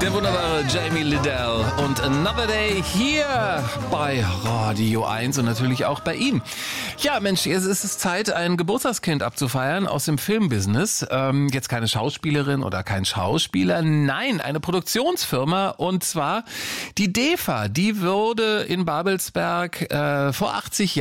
eine wunderbare Jamie Liddell und Another Day hier bei Radio 1 und natürlich auch bei ihm. Ja, Mensch, jetzt ist es Zeit, ein Geburtstagskind abzufeiern aus dem Filmbusiness. Jetzt keine Schauspielerin oder kein Schauspieler, nein, eine Produktionsfirma und zwar die DEFA. Die wurde in Babelsberg vor 80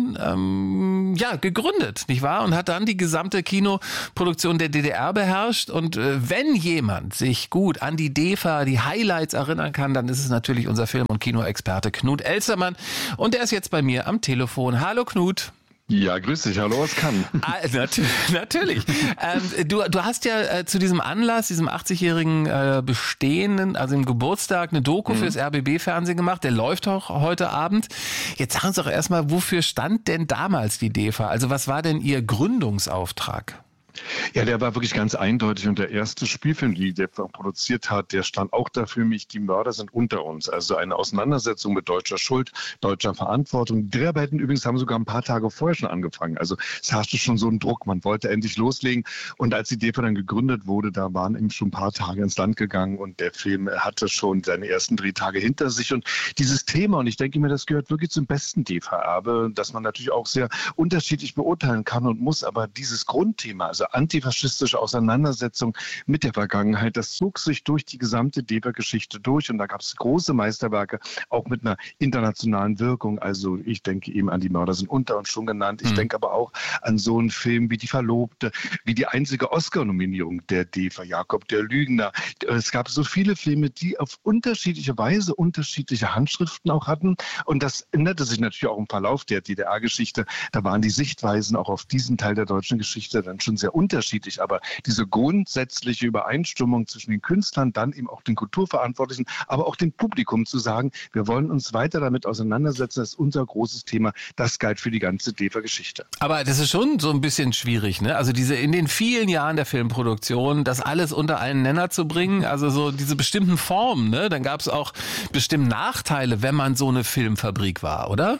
Jahren gegründet, nicht wahr? Und hat dann die gesamte Kinoproduktion der DDR beherrscht. Und wenn jemand sich gut an die DEFA, die Highlights erinnern kann, dann ist es natürlich unser Film- und Kinoexperte Knut Elstermann. Und der ist jetzt bei mir am Telefon. Hallo Knut. Ja, grüß dich, hallo, was kann? Natürlich. Du hast ja zu diesem Anlass, diesem 80-jährigen Bestehen, also im Geburtstag, eine Doku fürs RBB-Fernsehen gemacht. Der läuft auch heute Abend. Jetzt sagen Sie doch erstmal, wofür stand denn damals die DEFA? Also was war denn Ihr Gründungsauftrag? Ja, der war wirklich ganz eindeutig und der erste Spielfilm, den der produziert hat, der stand auch dafür, die Mörder sind unter uns. Also eine Auseinandersetzung mit deutscher Schuld, deutscher Verantwortung. Die Dreharbeiten übrigens haben sogar ein paar Tage vorher schon angefangen. Also es herrschte schon so ein Druck, man wollte endlich loslegen. Und als die DEFA dann gegründet wurde, da waren eben schon ein paar Tage ins Land gegangen und der Film hatte schon seine ersten Drehtage hinter sich. Und dieses Thema, und ich denke mir, das gehört wirklich zum besten DEFA-Erbe, dass man natürlich auch sehr unterschiedlich beurteilen kann und muss, aber dieses Grundthema, also antifaschistische Auseinandersetzung mit der Vergangenheit, das zog sich durch die gesamte DEFA-Geschichte durch und da gab es große Meisterwerke, auch mit einer internationalen Wirkung. Also ich denke eben an Die Mörder sind unter uns schon genannt. Ich denke aber auch an so einen Film wie Die Verlobte, wie die einzige Oscar-Nominierung der DEFA, Jakob der Lügner. Es gab so viele Filme, die auf unterschiedliche Weise unterschiedliche Handschriften auch hatten und das änderte sich natürlich auch im Verlauf der DDR-Geschichte. Da waren die Sichtweisen auch auf diesen Teil der deutschen Geschichte dann schon sehr unterschiedlich, aber diese grundsätzliche Übereinstimmung zwischen den Künstlern, dann eben auch den Kulturverantwortlichen, aber auch dem Publikum zu sagen, wir wollen uns weiter damit auseinandersetzen, das ist unser großes Thema, das galt für die ganze DEFA-Geschichte. Aber das ist schon so ein bisschen schwierig, ne? Also in den vielen Jahren der Filmproduktion, das alles unter einen Nenner zu bringen, also so diese bestimmten Formen, ne? Dann gab es auch bestimmt Nachteile, wenn man so eine Filmfabrik war, oder?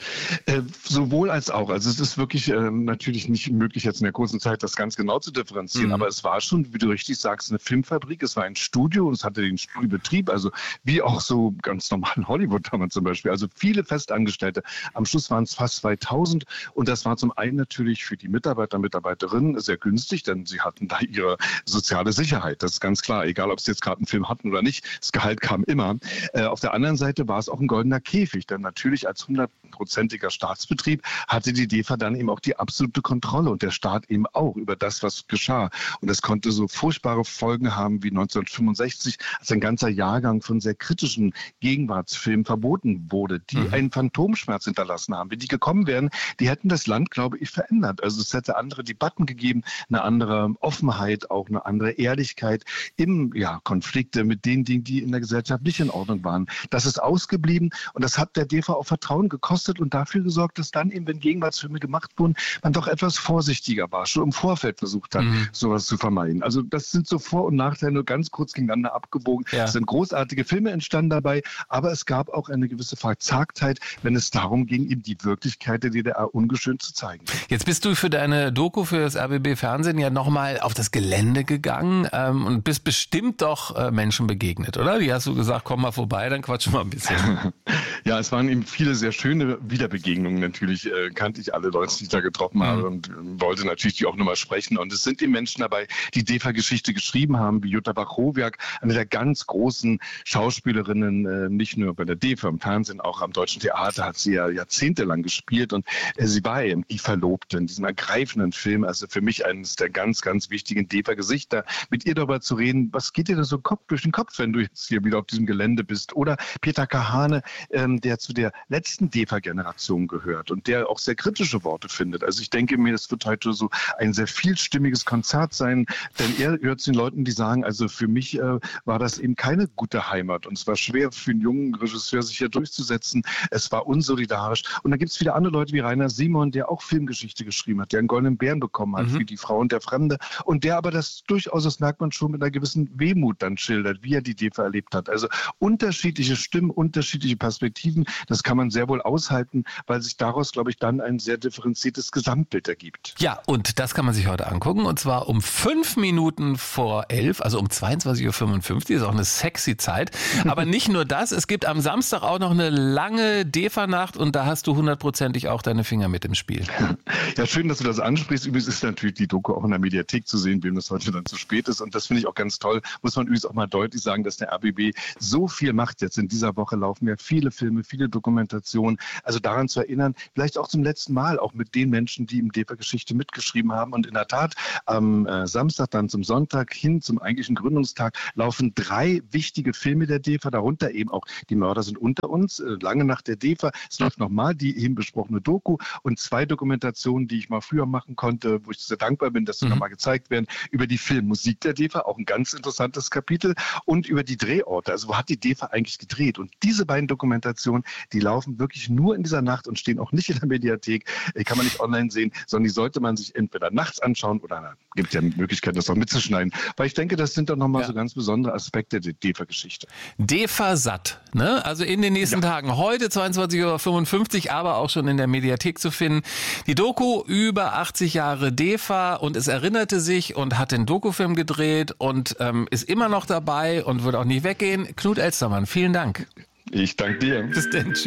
Sowohl als auch. Also es ist wirklich natürlich nicht möglich, jetzt in der kurzen Zeit das ganz genau zu differenzieren, aber es war schon, wie du richtig sagst, eine Filmfabrik, es war ein Studio und es hatte den Studiobetrieb, also wie auch so ganz normal in Hollywood damals zum Beispiel, also viele Festangestellte. Am Schluss waren es fast 2000 und das war zum einen natürlich für die Mitarbeiter und Mitarbeiterinnen sehr günstig, denn sie hatten da ihre soziale Sicherheit, das ist ganz klar, egal ob sie jetzt gerade einen Film hatten oder nicht, das Gehalt kam immer. Auf der anderen Seite war es auch ein goldener Käfig, denn natürlich als 100%iger Staatsbetrieb hatte die DEFA dann eben auch die absolute Kontrolle und der Staat eben auch über das, was geschah. Und das konnte so furchtbare Folgen haben wie 1965, als ein ganzer Jahrgang von sehr kritischen Gegenwartsfilmen verboten wurde, die einen Phantomschmerz hinterlassen haben. Wenn die gekommen wären, die hätten das Land, glaube ich, verändert. Also es hätte andere Debatten gegeben, eine andere Offenheit, auch eine andere Ehrlichkeit im Konflikte mit den Dingen, die in der Gesellschaft nicht in Ordnung waren. Das ist ausgeblieben und das hat der DEFA auch Vertrauen gekostet und dafür gesorgt, dass dann eben, wenn Gegenwartsfilme gemacht wurden, man doch etwas vorsichtiger war, schon im Vorfeld versucht hat, sowas zu vermeiden. Also das sind so Vor- und Nachteile nur ganz kurz gegeneinander abgewogen. Ja. Es sind großartige Filme entstanden dabei, aber es gab auch eine gewisse Verzagtheit, wenn es darum ging, eben die Wirklichkeit der DDR ungeschönt zu zeigen. Jetzt bist du für deine Doku für das RBB-Fernsehen ja nochmal auf das Gelände gegangen und bist bestimmt doch Menschen begegnet, oder? Wie hast du gesagt, komm mal vorbei, dann quatschen wir ein bisschen. Ja, es waren eben viele sehr schöne Wiederbegegnungen. Natürlich kannte ich alle Leute, die ich da getroffen habe und wollte natürlich die auch nochmal sprechen. Und es sind die Menschen dabei, die DEFA-Geschichte geschrieben haben, wie Jutta Bach-Hoviak, eine der ganz großen Schauspielerinnen, nicht nur bei der DEFA, im Fernsehen, auch am Deutschen Theater hat sie ja jahrzehntelang gespielt. Und sie war eben die Verlobte in diesem ergreifenden Film. Also für mich eines der ganz, ganz wichtigen DEFA-Gesichter. Mit ihr darüber zu reden, was geht dir da so durch den Kopf, wenn du jetzt hier wieder auf diesem Gelände bist? Oder Peter Kahane, der zu der letzten DEFA-Generation gehört und der auch sehr kritische Worte findet. Also ich denke mir, das wird heute so ein sehr vielstimmiges Konzert sein, denn er hört zu den Leuten, die sagen, also für mich war das eben keine gute Heimat und es war schwer für einen jungen Regisseur, sich hier durchzusetzen. Es war unsolidarisch. Und dann gibt es wieder andere Leute wie Rainer Simon, der auch Filmgeschichte geschrieben hat, der einen Goldenen Bären bekommen hat für Die Frau und der Fremde und der aber das durchaus, das merkt man schon, mit einer gewissen Wehmut dann schildert, wie er die DEFA erlebt hat. Also unterschiedliche Stimmen, unterschiedliche Perspektiven Perspektiven. Das kann man sehr wohl aushalten, weil sich daraus, glaube ich, dann ein sehr differenziertes Gesamtbild ergibt. Ja, und das kann man sich heute angucken. Und zwar um 5 Minuten vor 11, also um 22:55 Uhr. Ist auch eine sexy Zeit. Aber nicht nur das. Es gibt am Samstag auch noch eine lange DEFA-Nacht und da hast du hundertprozentig auch deine Finger mit im Spiel. Ja, schön, dass du das ansprichst. Übrigens ist natürlich die Doku auch in der Mediathek zu sehen, wem das heute dann zu spät ist. Und das finde ich auch ganz toll. Muss man übrigens auch mal deutlich sagen, dass der RBB so viel macht jetzt. In dieser Woche laufen ja viele Filme, viele Dokumentationen. Also daran zu erinnern, vielleicht auch zum letzten Mal, auch mit den Menschen, die im DEFA-Geschichte mitgeschrieben haben. Und in der Tat, am Samstag, dann zum Sonntag hin zum eigentlichen Gründungstag, laufen 3 wichtige Filme der DEFA, darunter eben auch Die Mörder sind unter uns, lange nach der DEFA. Es läuft nochmal die eben besprochene Doku und 2 Dokumentationen, die ich mal früher machen konnte, wo ich sehr dankbar bin, dass sie nochmal gezeigt werden, über die Filmmusik der DEFA, auch ein ganz interessantes Kapitel, und über die Drehorte. Also wo hat die DEFA eigentlich gedreht? Und diese beiden Dokumentationen, die laufen wirklich nur in dieser Nacht und stehen auch nicht in der Mediathek, kann man nicht online sehen, sondern die sollte man sich entweder nachts anschauen oder gibt ja die Möglichkeit, das auch mitzuschneiden. Weil ich denke, das sind doch nochmal so ganz besondere Aspekte der DEFA-Geschichte. DEFA satt, ne? Also in den nächsten Tagen, heute 22:55 Uhr, aber auch schon in der Mediathek zu finden. Die Doku über 80 Jahre DEFA und es erinnerte sich und hat den Dokufilm gedreht und ist immer noch dabei und wird auch nicht weggehen. Knut Elstermann, vielen Dank. Ich danke dir. Bis denn.